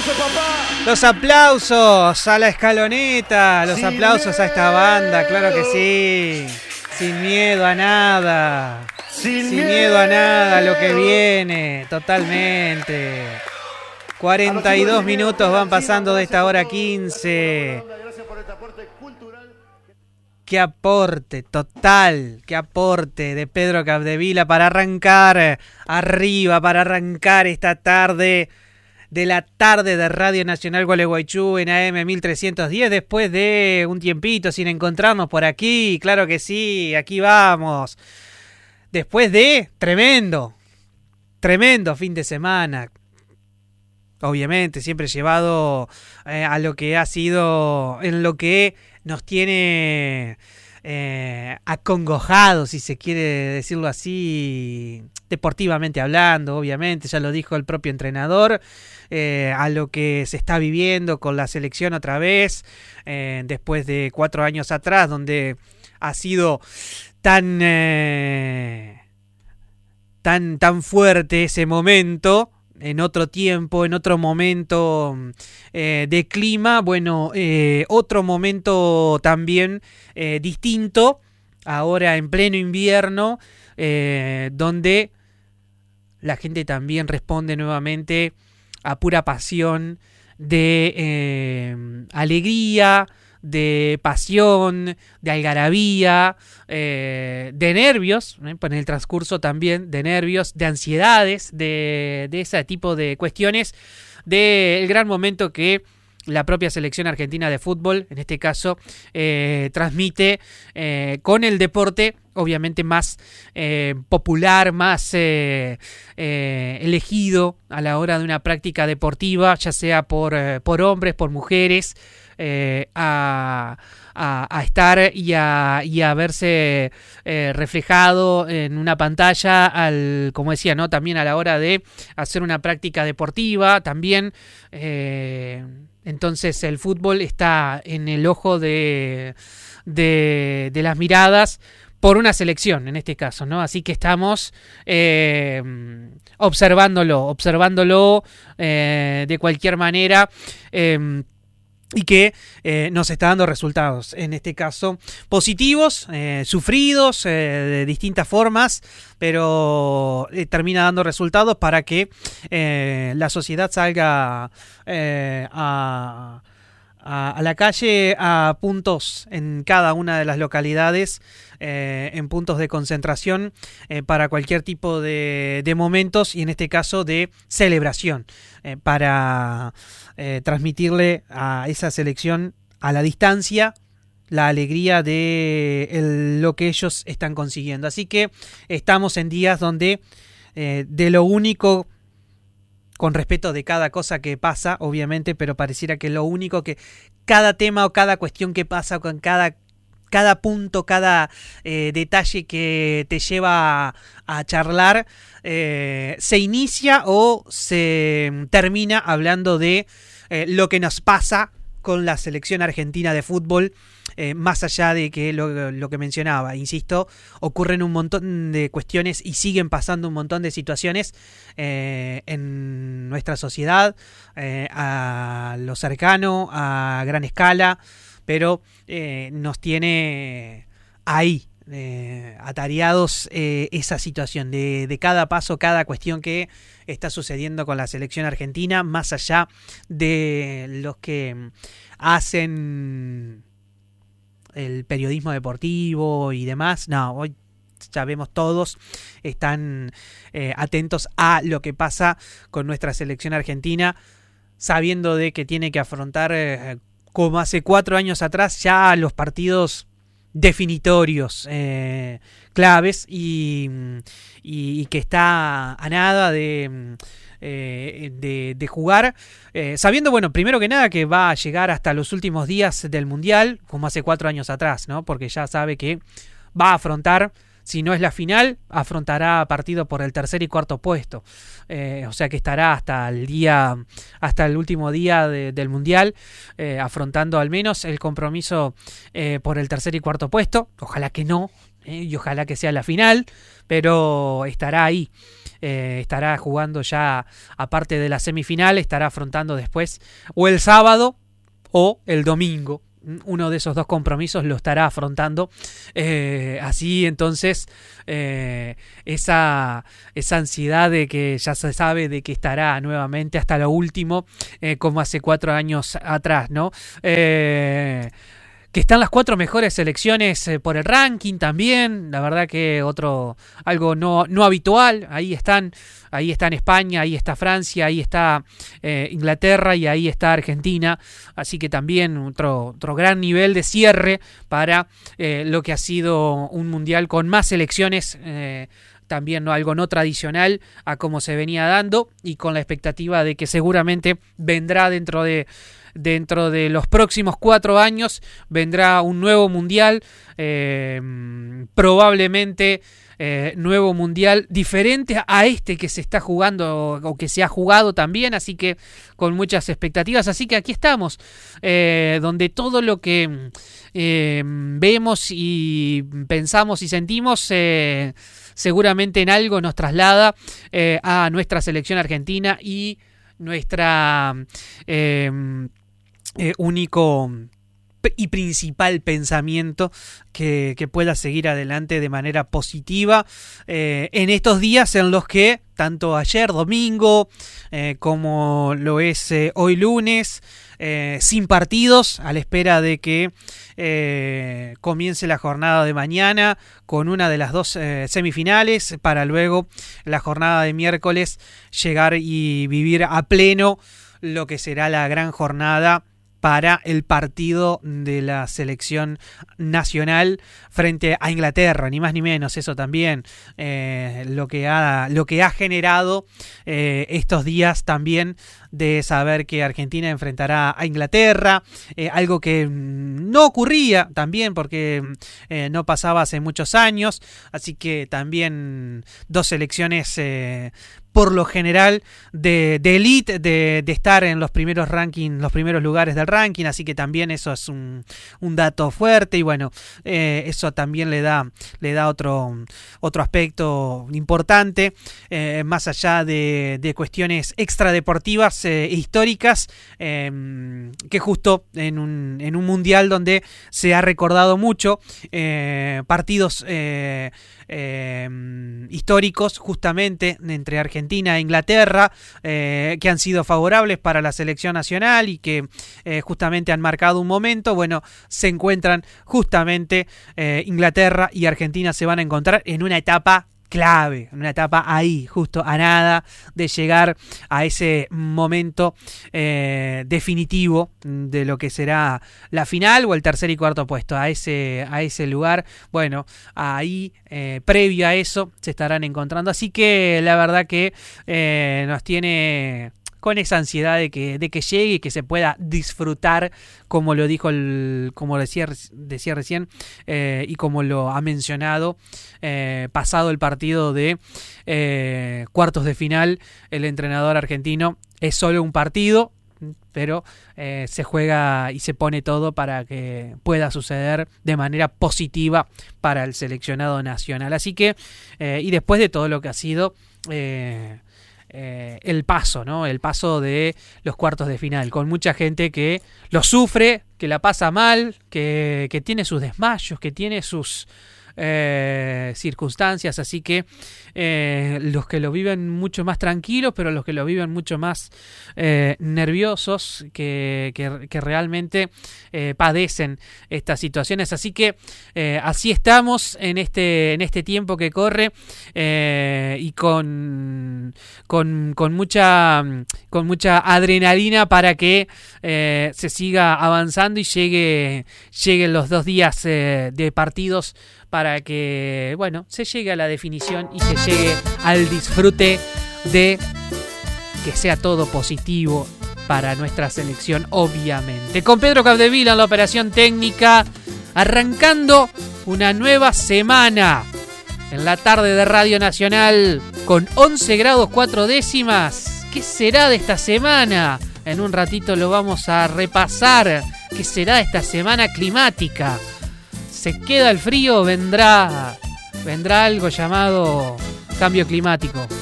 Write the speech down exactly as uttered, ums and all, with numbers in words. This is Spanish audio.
aplausos, papá. Los aplausos a la escaloneta, los Sin aplausos a esta banda, claro que sí. Sin miedo a nada. Sin, Sin miedo a nada a lo que viene, totalmente. cuarenta y dos minutos van pasando de esta hora quince. Gracias por este aporte cultural. Qué aporte total, qué aporte de Pedro Capdevila para arrancar arriba, para arrancar esta tarde de la tarde de Radio Nacional Gualeguaychú en A M mil trescientos diez, después de un tiempito sin encontrarnos por aquí. Claro que sí, aquí vamos. Después de tremendo, tremendo fin de semana. Obviamente, siempre llevado eh, a lo que ha sido, en lo que nos tiene eh, acongojados, si se quiere decirlo así, deportivamente hablando, obviamente, ya lo dijo el propio entrenador, eh, a lo que se está viviendo con la selección otra vez, eh, después de cuatro años atrás, donde ha sido tan, eh, tan, tan fuerte ese momento. En otro tiempo, en otro momento eh, de clima, bueno, eh, otro momento también eh, distinto, ahora en pleno invierno, eh, donde la gente también responde nuevamente a pura pasión de eh, alegría, de pasión, de algarabía, eh, de nervios, ¿eh? En el transcurso también de nervios, de ansiedades, de, de ese tipo de cuestiones, del gran momento que la propia selección argentina de fútbol, en este caso, eh, transmite eh, con el deporte, obviamente más eh, popular, más eh, eh, elegido a la hora de una práctica deportiva, ya sea por, eh, por hombres, por mujeres, eh, a, a, a estar y a, y a verse eh, reflejado en una pantalla, al, como decía, ¿no? También a la hora de hacer una práctica deportiva, también... Eh, Entonces el fútbol está en el ojo de, de, de las miradas por una selección, en este caso, ¿no? Así que estamos eh, observándolo, observándolo eh, de cualquier manera. Eh, y que eh, nos está dando resultados, en este caso positivos, eh, sufridos eh, de distintas formas, pero eh, termina dando resultados para que eh, la sociedad salga eh, a, a, a la calle, a puntos en cada una de las localidades, eh, en puntos de concentración eh, para cualquier tipo de, de momentos, y en este caso de celebración, eh, para eh, transmitirle a esa selección a la distancia la alegría de el, lo que ellos están consiguiendo. Así que estamos en días donde eh, de lo único, con respeto de cada cosa que pasa, obviamente, pero pareciera que lo único que cada tema o cada cuestión que pasa, con cada cada punto, cada eh, detalle que te lleva a, a charlar, eh, se inicia o se termina hablando de eh, lo que nos pasa con la selección argentina de fútbol, eh, más allá de que lo, lo que mencionaba, insisto, ocurren un montón de cuestiones y siguen pasando un montón de situaciones eh, en nuestra sociedad, eh, a lo cercano, a gran escala, pero eh, nos tiene ahí, eh, atareados eh, esa situación de, de cada paso, cada cuestión que está sucediendo con la selección argentina, más allá de los que hacen el periodismo deportivo y demás. No, hoy sabemos todos, están eh, atentos a lo que pasa con nuestra selección argentina, sabiendo de que tiene que afrontar, eh, como hace cuatro años atrás, ya los partidos definitorios, eh, claves, y, y, y que está a nada de, eh, de, de jugar, eh, sabiendo, bueno, primero que nada que va a llegar hasta los últimos días del Mundial, como hace cuatro años atrás, ¿no? Porque ya sabe que va a afrontar, si no es la final, afrontará partido por el tercer y cuarto puesto, eh, o sea que estará hasta el día, hasta el último día de, del Mundial, eh, afrontando al menos el compromiso eh, por el tercer y cuarto puesto. Ojalá que no, eh, y ojalá que sea la final, pero estará ahí eh, estará jugando ya, aparte de la semifinal, estará afrontando después o el sábado o el domingo. Uno de esos dos compromisos lo estará afrontando. Eh, así entonces eh, esa, esa ansiedad de que ya se sabe de que estará nuevamente hasta lo último, eh, como hace cuatro años atrás, ¿no? Eh, que están las cuatro mejores selecciones eh, por el ranking también, la verdad que otro algo no, no habitual. Ahí están, ahí está España, ahí está Francia, ahí está eh, Inglaterra y ahí está Argentina, así que también otro, otro gran nivel de cierre para eh, lo que ha sido un mundial con más selecciones, eh, también no algo no tradicional a como se venía dando, y con la expectativa de que seguramente vendrá dentro de Dentro de los próximos cuatro años vendrá un nuevo mundial, eh, probablemente eh, nuevo mundial diferente a este que se está jugando o que se ha jugado también, así que con muchas expectativas. Así que aquí estamos, eh, donde todo lo que eh, vemos y pensamos y sentimos eh, seguramente en algo nos traslada eh, a nuestra selección argentina y nuestra eh, eh, único y principal pensamiento que, que pueda seguir adelante de manera positiva eh, en estos días en los que tanto ayer domingo eh, como lo es eh, hoy lunes, eh, sin partidos, a la espera de que eh, comience la jornada de mañana con una de las dos eh, semifinales, para luego la jornada de miércoles llegar y vivir a pleno lo que será la gran jornada para el partido de la selección nacional frente a Inglaterra, ni más ni menos. Eso también eh, lo que ha lo que ha generado eh, estos días también de saber que Argentina enfrentará a Inglaterra, eh, algo que no ocurría también porque eh, no pasaba hace muchos años, así que también dos selecciones eh, por lo general de, de elite, de, de estar en los primeros rankings, los primeros lugares del ranking, así que también eso es un, un dato fuerte, y bueno, eh, eso también le da, le da otro, otro aspecto importante, eh, más allá de, de cuestiones extradeportivas eh, históricas, eh, que justo en un, en un mundial donde se ha recordado mucho eh, partidos eh, eh, históricos justamente entre Argentina e Inglaterra, eh, que han sido favorables para la selección nacional y que eh, justamente han marcado un momento. Bueno, se encuentran justamente eh, Inglaterra y Argentina se van a encontrar en una etapa clave, una etapa ahí, justo a nada de llegar a ese momento eh, definitivo de lo que será la final o el tercer y cuarto puesto, a ese, a ese lugar. Bueno, ahí, eh, previo a eso, se estarán encontrando. Así que la verdad que eh, nos tiene con esa ansiedad de que, de que llegue y que se pueda disfrutar, como lo dijo, el, como decía, decía recién, eh, y como lo ha mencionado, eh, pasado el partido de eh, cuartos de final, el entrenador argentino: es solo un partido, pero eh, se juega y se pone todo para que pueda suceder de manera positiva para el seleccionado nacional. Así que, eh, y después de todo lo que ha sido Eh, Eh, el paso, ¿no? El paso de los cuartos de final, con mucha gente que lo sufre, que la pasa mal, que, que tiene sus desmayos, que tiene sus eh, circunstancias, así que eh, los que lo viven mucho más tranquilos, pero los que lo viven mucho más eh, nerviosos, que, que, que realmente eh, padecen estas situaciones. Así que eh, así estamos en este, en este tiempo que corre, eh, y con, con, con, mucha, con mucha adrenalina para que eh, se siga avanzando y llegue, lleguen los dos días eh, de partidos, para que, bueno, se llegue a la definición y se llegue al disfrute de que sea todo positivo para nuestra selección, obviamente. Con Pedro Capdevila en la operación técnica, arrancando una nueva semana en la tarde de Radio Nacional con once grados cuatro décimas. ¿Qué será de esta semana? En un ratito lo vamos a repasar. ¿Qué será de esta semana climática? Se queda el frío, vendrá, vendrá algo llamado cambio climático.